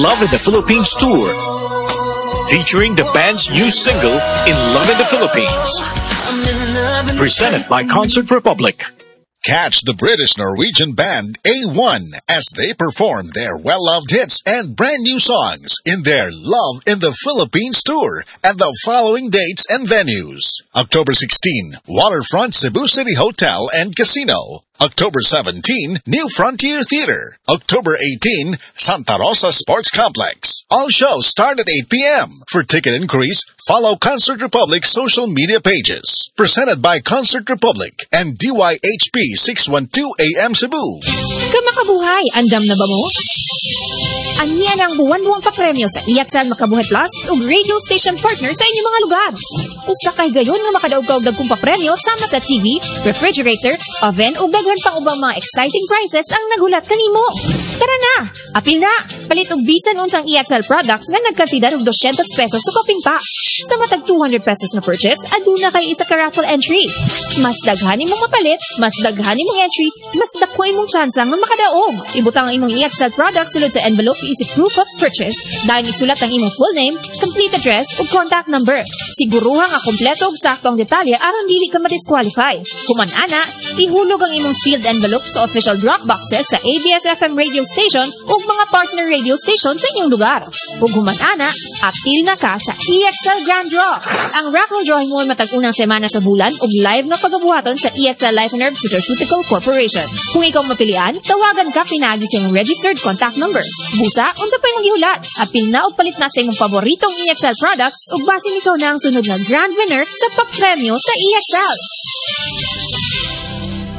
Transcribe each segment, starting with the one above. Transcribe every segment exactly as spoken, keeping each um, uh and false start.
Love in the Philippines tour, featuring the band's new single, In Love in the Philippines. Presented by Concert Republic. Catch the British-Norwegian band A one as they perform their well-loved hits and brand new songs in their Love in the Philippines tour at the following dates and venues. October sixteenth, Waterfront Cebu City Hotel and Casino. October seventeenth, New Frontier Theater. October eighteenth, Santa Rosa Sports Complex. All shows start at eight p.m. For ticket inquiries, follow Concert Republic's social media pages. Presented by Concert Republic and D Y H P six twelve A M Cebu. Kamakabuhay, andam na ba mo? Aniyan ang buwan-buwang papremyo sa I X L Makabuhay Plus ug radio station partner sa inyong mga lugar. Usa kay gayon nga makadaog ka og dagkong papremyo sama sa T V, refrigerator, oven ug daghan pang ubang mga exciting prizes ang nagulat kanimo. Tara na! Apil na! Palit og bisan unsang I X L products nga nagkantidad og two hundred pesos sa koping pa. Sa matag two hundred pesos na purchase, aduna kay isa ka raffle entry. Mas daghan imong mapalit, mas daghan imong entries, mas dako imong tsansa nga makadaog. Ibutang ang imong I X L products sulod sa envelope isip proof of purchase. Dahil isulat ang imong full name, complete address ug contact number. Siguruha nga kompleto ug sakto ang detalye aron dili ka ma-disqualify. Human ana, ihulog ang imong sealed envelope sa official drop boxes sa A B S F M radio station ug mga partner radio station sa inyong lugar. Ug human ana, apil na ka sa I X L Grand Draw. Ang raffle drawing mo matag unang semana sa bulan ug live na pagabuhaton sa I X L Life and Herb Nutraceutical Corporation. Kung ikaw mapilian, tawagan ka pinagi sa imong registered contact number. Busa, unsa pa imong gihulat? Apil na og palit na sa imong paboritong I X L products ug basin ikaw na ang sunod na grand winner sa papremyo sa I X L.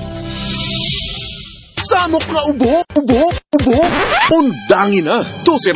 Samok nga ubo, ubo, ubo. Undangin na. Tusira